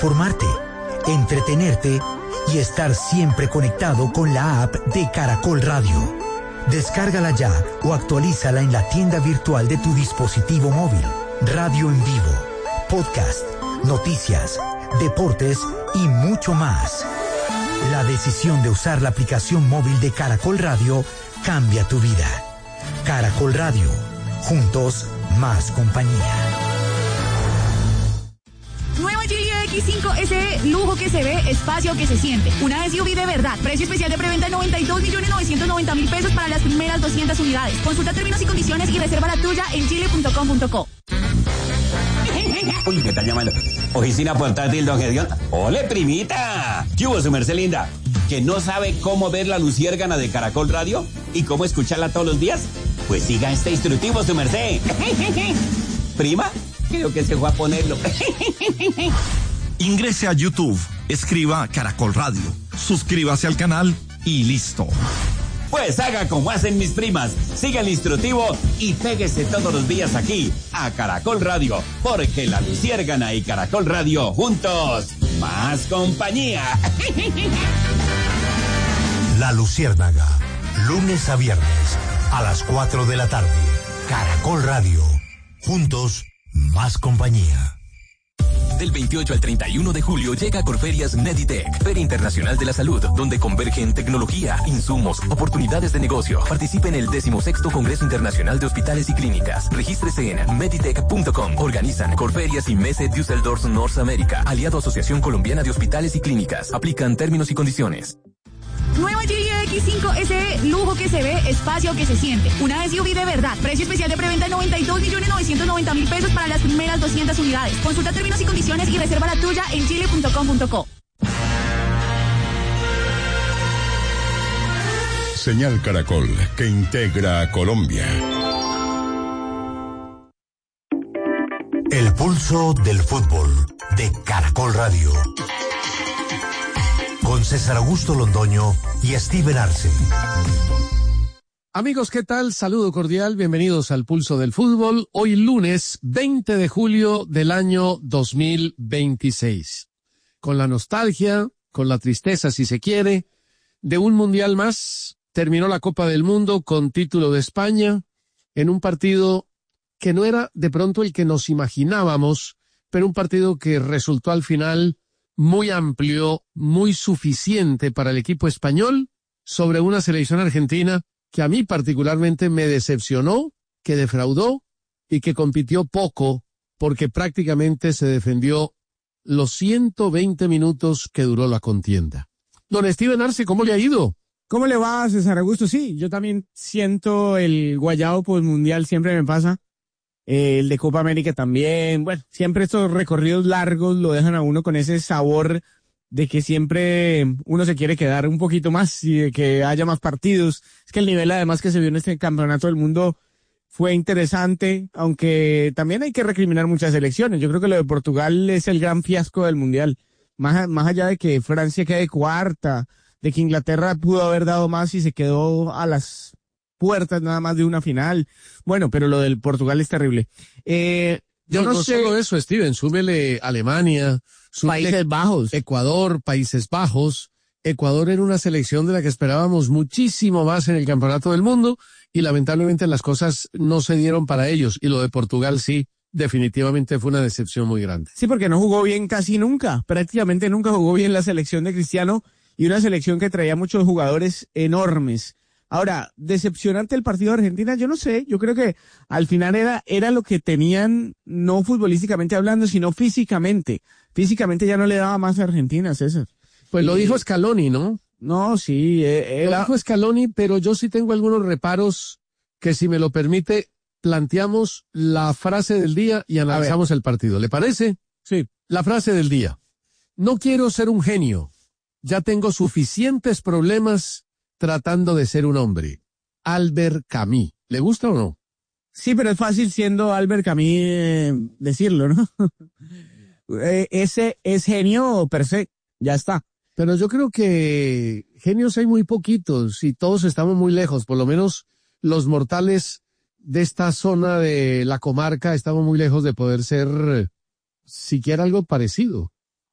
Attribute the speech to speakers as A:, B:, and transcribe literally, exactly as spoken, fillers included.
A: informarte, entretenerte y estar siempre conectado con la app de Caracol Radio. Descárgala ya o actualízala en la tienda virtual de tu dispositivo móvil. Radio en vivo, podcast, noticias, deportes y mucho más. La decisión de usar la aplicación móvil de Caracol Radio cambia tu vida. Caracol Radio, juntos más compañía.
B: Nueva Geely X cinco S E, lujo que se ve, espacio que se siente. Una S U V de verdad. Precio especial de preventa de noventa y dos millones novecientos noventa mil pesos para las primeras doscientas unidades. Consulta términos y condiciones y reserva la tuya en chile punto com punto co.
C: Uy, me está llamando. Oficina portátil, don Gedión. ¡Ole, primita! ¿Qué hubo, su merced linda? ¿Que no sabe cómo ver la luciérgana de Caracol Radio? ¿Y cómo escucharla todos los días? Pues siga este instructivo, su merced. ¿Prima? Creo que se fue a ponerlo.
D: Ingrese a YouTube, escriba Caracol Radio, suscríbase al canal y listo.
C: Pues haga como hacen mis primas, siga el instructivo y péguese todos los días aquí a Caracol Radio, porque la luciérgana y Caracol Radio juntos, más compañía.
A: La Luciérnaga, lunes a viernes a las cuatro de la tarde. Caracol Radio, juntos, más compañía.
E: Del veintiocho al treinta y uno de julio llega a Corferias Meditech, Feria Internacional de la Salud, donde convergen tecnología, insumos, oportunidades de negocio. Participe en el decimosexto Congreso Internacional de Hospitales y Clínicas. Regístrese en meditech punto com. Organizan Corferias y Messe Düsseldorf North America, aliado a Asociación Colombiana de Hospitales y Clínicas. Aplican términos y condiciones.
B: Nueva Geely X cinco S E, lujo que se ve, espacio que se siente. Una S U V de verdad. Precio especial de preventa de noventa y dos millones novecientos noventa mil pesos para las primeras doscientas unidades. Consulta términos y condiciones y reserva la tuya en chile punto com punto co.
F: Señal Caracol, que integra a Colombia.
A: El pulso del fútbol de Caracol Radio. Con César Augusto Londoño y Steven Arce.
G: Amigos, ¿qué tal? Saludo cordial, bienvenidos al Pulso del Fútbol. Hoy lunes veinte de julio del año dos mil veintiséis. Con la nostalgia, con la tristeza si se quiere, de un mundial más, terminó la Copa del Mundo con título de España en un partido que no era de pronto el que nos imaginábamos, pero un partido que resultó al final muy amplio, muy suficiente para el equipo español sobre una selección argentina que a mí particularmente me decepcionó, que defraudó y que compitió poco porque prácticamente se defendió los ciento veinte minutos que duró la contienda. Don Steven Arce, ¿cómo le ha ido?
H: ¿Cómo le va, César Augusto? Sí, yo también siento el guayabo postmundial, siempre me pasa. Eh, el de Copa América también. Bueno, siempre estos recorridos largos lo dejan a uno con ese sabor de que siempre uno se quiere quedar un poquito más y de que haya más partidos. Es que el nivel además que se vio en este campeonato del mundo fue interesante, aunque también hay que recriminar muchas elecciones. Yo creo que lo de Portugal es el gran fiasco del mundial. Más, más allá de que Francia quede cuarta, de que Inglaterra pudo haber dado más y se quedó a las puertas nada más de una final. Bueno, pero lo del Portugal es terrible. Eh, yo
G: no,
H: no,
G: no
H: sé.
G: solo eso, Steven, súbele Alemania, súbele
H: Países Bajos,
G: Ecuador, Países Bajos. Ecuador era una selección de la que esperábamos muchísimo más en el Campeonato del Mundo y lamentablemente las cosas no se dieron para ellos. Y lo de Portugal sí, definitivamente fue una decepción muy grande.
H: Sí, porque no jugó bien casi nunca. Prácticamente nunca jugó bien la selección de Cristiano y una selección que traía muchos jugadores enormes. Ahora, decepcionante el partido de Argentina, yo no sé, yo creo que al final era, era lo que tenían, no futbolísticamente hablando, sino físicamente. Físicamente ya no le daba más a Argentina, César.
G: Pues lo
H: Y-
G: dijo Scaloni, ¿no?
H: No, sí, eh,
G: Lo
H: era,
G: dijo Scaloni, pero yo sí tengo algunos reparos que, si me lo permite, planteamos la frase del día y analizamos el partido. ¿Le parece?
H: sí.
G: La frase del día. No quiero ser un genio. Ya tengo suficientes problemas tratando de ser un hombre. Albert Camus. ¿Le gusta o no?
H: Sí, pero es fácil siendo Albert Camus eh, decirlo, ¿no? Eh, ese es genio per se, ya está.
G: Pero yo creo que genios hay muy poquitos y todos estamos muy lejos. Por lo menos los mortales de esta zona de la comarca estamos muy lejos de poder ser eh, siquiera algo parecido.